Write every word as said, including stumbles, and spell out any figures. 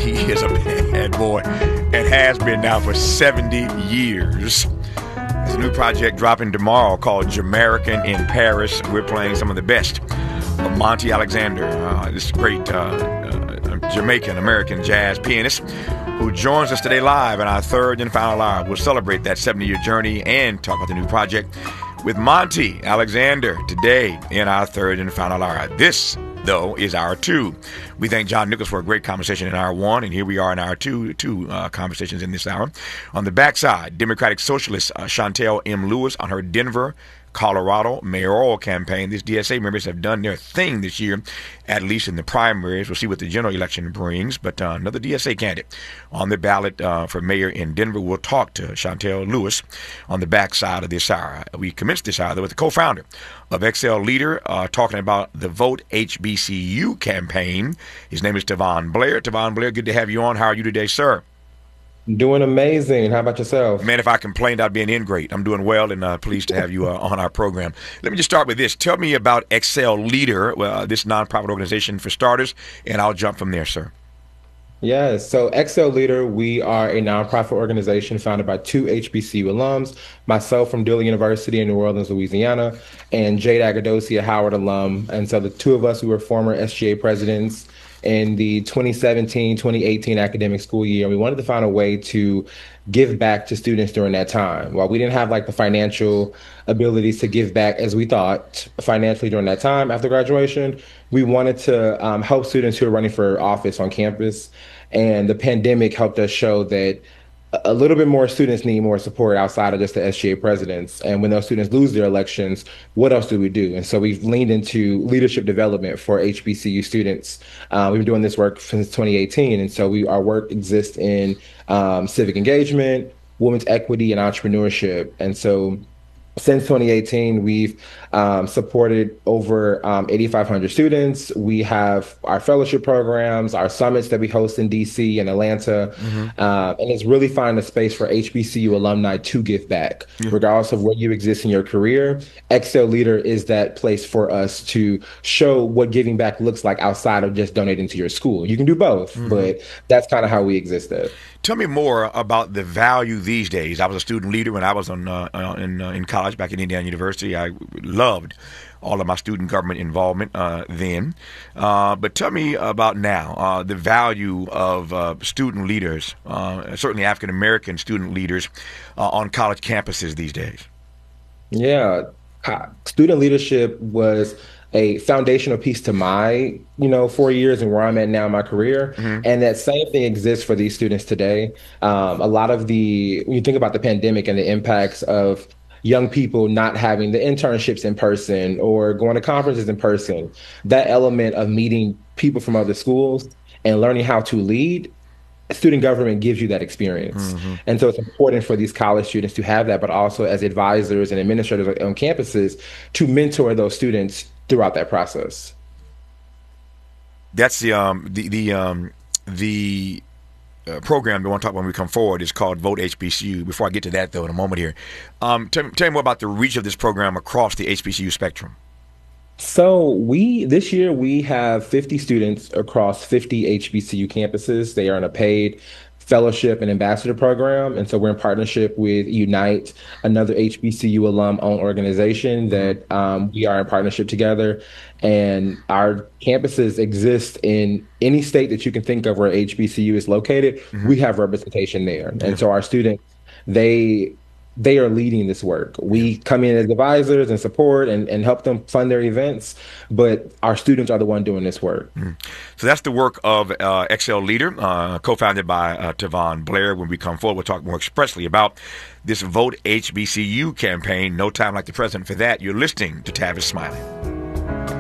he is a bad boy and has been now for seventy years. There's a new project dropping tomorrow called Jamaican in Paris. We're playing some of the best of Monty Alexander, uh, this great uh, uh, Jamaican-American jazz pianist who joins us today live in our third and final hour. We'll celebrate that seventy-year journey and talk about the new project with Monty Alexander today in our third and final hour. This, though, is hour two. We thank John Nichols for a great conversation in hour one, and here we are in hour two, two uh, conversations in this hour. On the backside, Democratic Socialist uh, Chantel M. Lewis on her Denver, Colorado mayoral campaign. These D S A members have done their thing this year, at least in the primaries. We'll see what the general election brings, but uh, another D S A candidate on the ballot uh, for mayor in Denver. We'll talk to Chantel Lewis on the backside of this hour. We commenced this hour though, with the co-founder of X L Leader, uh, talking about the Vote H B C U campaign. His name is Tavon Blair. Tavon Blair, good to have you on. How are you today, sir? Doing amazing. How about yourself? Man, if I complained, I'd be an ingrate. I'm doing well and uh, pleased to have you uh, on our program. Let me just start with this. Tell me about X L Leader, uh, this nonprofit organization for starters, and I'll jump from there, sir. Yeah, so X L Leader, we are a nonprofit organization founded by two H B C U alums, myself from Dillon University in New Orleans, Louisiana, and Jade Agadosi, a Howard alum. And so the two of us, we were former S G A presidents in the twenty seventeen twenty eighteen academic school year. We wanted to find a way to give back to students during that time. While we didn't have like the financial abilities to give back as we thought financially during that time after graduation, we wanted to um, help students who are running for office on campus. And the pandemic helped us show that a little bit more students need more support outside of just the S G A presidents. And when those students lose their elections, what else do we do? And so we've leaned into leadership development for H B C U students. Uh, we've been doing this work since twenty eighteen. And so we our work exists in um, civic engagement, women's equity, and entrepreneurship. And so since twenty eighteen, we've um, supported over um, eighty-five hundred students. We have our fellowship programs, our summits that we host in D C and Atlanta. Mm-hmm. uh, and it's really finding a space for H B C U alumni to give back. Yeah. Regardless of where you exist in your career, X L Leader is that place for us to show what giving back looks like outside of just donating to your school. You can do both, mm-hmm. but that's kind of how we exist there. Tell me more about the value these days. I was a student leader when I was on, uh, in, uh, in college back at Indiana University. I loved all of my student government involvement uh, then. Uh, but tell me about now, uh, the value of uh, student leaders, uh, certainly African-American student leaders uh, on college campuses these days. Yeah, student leadership was a foundational piece to my, you know, four years and where I'm at now in my career. Mm-hmm. And that same thing exists for these students today. Um, a lot of the, when you think about the pandemic and the impacts of young people not having the internships in person or going to conferences in person, that element of meeting people from other schools and learning how to lead, student government gives you that experience. Mm-hmm. And so it's important for these college students to have that, but also as advisors and administrators on campuses to mentor those students throughout that process. That's the um the the um the uh, program we want to talk about when we come forward is called Vote H B C U. Before I get to that though, in a moment here, um tell, tell me more about the reach of this program across the H B C U spectrum. So we this year we have fifty students across fifty H B C U campuses. They are in a paid fellowship and ambassador program. And so we're in partnership with Unite, another H B C U alum-owned organization that um, we are in partnership together. And our campuses exist in any state that you can think of where H B C U is located. Mm-hmm. We have representation there. Yeah. And so our students, they they are leading this work. We come in as advisors and support and, and help them fund their events, but our students are the one doing this work. Mm-hmm. So that's the work of uh, X L Leader, uh, co-founded by uh, Tavon Blair. When we come forward, we'll talk more expressly about this Vote H B C U campaign. No time like the present for that. You're listening to Tavis Smiley.